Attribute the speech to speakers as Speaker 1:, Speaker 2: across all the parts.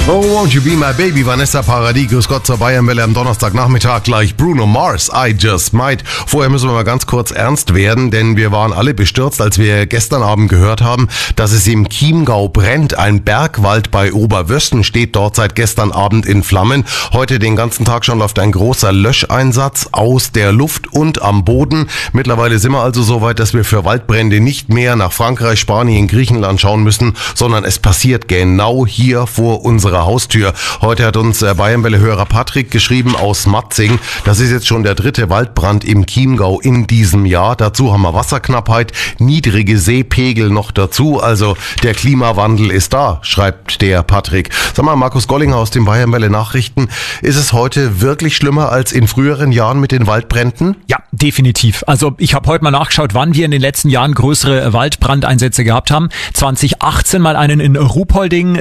Speaker 1: Oh, won't you be my baby, Vanessa Paradis. Grüß Gott zur Bayernwelle am Donnerstagnachmittag gleich Bruno Mars, I Just Might. Vorher müssen wir mal ganz kurz ernst werden, denn wir waren alle bestürzt, als wir gestern Abend gehört haben, dass es im Chiemgau brennt. Ein Bergwald bei Oberwösten steht dort seit gestern Abend in Flammen. Heute den ganzen Tag schon läuft ein großer Löscheinsatz aus der Luft und am Boden. Mittlerweile sind wir also so weit, dass wir für Waldbrände nicht mehr nach Frankreich, Spanien, Griechenland schauen müssen, sondern es passiert genau hier vor unserer Haustür. Heute hat uns Bayernwelle-Hörer Patrick geschrieben aus Matzing. Das ist jetzt schon der 3. Waldbrand im Chiemgau in diesem Jahr. Dazu haben wir Wasserknappheit, niedrige Seepegel noch dazu. Also der Klimawandel ist da, schreibt der Patrick. Sag mal, Markus Gollinger aus den Bayernwelle-Nachrichten, ist es heute wirklich schlimmer als in früheren Jahren mit den Waldbränden?
Speaker 2: Ja, definitiv. Also ich habe heute mal nachgeschaut, wann wir in den letzten Jahren größere Waldbrandeinsätze gehabt haben. 2018 mal einen in Ruhpolding,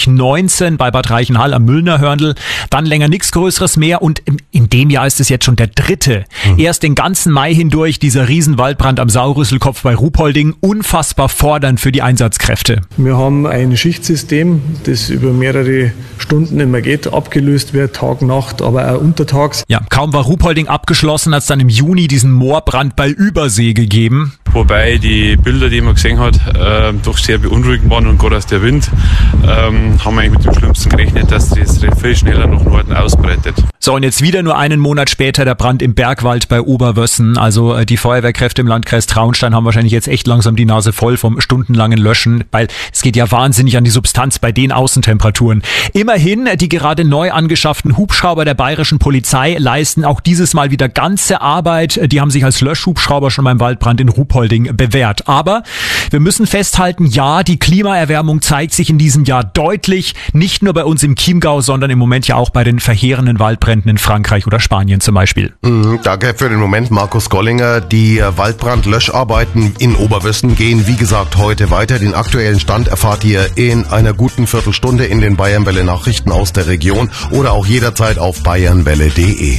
Speaker 2: 2019 bei Bad Reichenhall am Müllnerhörnl, dann länger nichts Größeres mehr und in dem Jahr ist es jetzt schon der 3. Erst den ganzen Mai hindurch dieser Riesenwaldbrand am Saurüsselkopf bei Ruhpolding, unfassbar fordernd für die Einsatzkräfte.
Speaker 3: Wir haben ein Schichtsystem, das über mehrere Stunden immer geht, abgelöst wird, Tag, Nacht, aber auch untertags.
Speaker 2: Ja, kaum war Ruhpolding abgeschlossen, hat es dann im Juni diesen Moorbrand bei Übersee gegeben.
Speaker 4: Wobei die Bilder, die man gesehen hat, doch sehr beunruhigend waren und gerade aus der Wind, haben wir eigentlich mit dem Schlimmsten gerechnet, dass das viel schneller nach Norden ausbreitet.
Speaker 2: So, und jetzt wieder nur einen Monat später der Brand im Bergwald bei Oberwössen. Also die Feuerwehrkräfte im Landkreis Traunstein haben wahrscheinlich jetzt echt langsam die Nase voll vom stundenlangen Löschen, weil es geht ja wahnsinnig an die Substanz bei den Außentemperaturen. Immerhin, die gerade neu angeschafften Hubschrauber der bayerischen Polizei leisten auch dieses Mal wieder ganze Arbeit. Die haben sich als Löschhubschrauber schon beim Waldbrand in Ruhpolding bewährt. Aber wir müssen festhalten, ja, die Klimaerwärmung zeigt sich in diesem Jahr deutlich, nicht nur bei uns im Chiemgau, sondern im Moment ja auch bei den verheerenden Waldbränden in Frankreich oder Spanien zum Beispiel.
Speaker 1: Danke für den Moment, Markus Gollinger. Die Waldbrandlöscharbeiten in Oberwösten gehen, wie gesagt, heute weiter. Den aktuellen Stand erfahrt ihr in einer guten Viertelstunde in den Bayernwelle Nachrichten aus der Region oder auch jederzeit auf bayernwelle.de.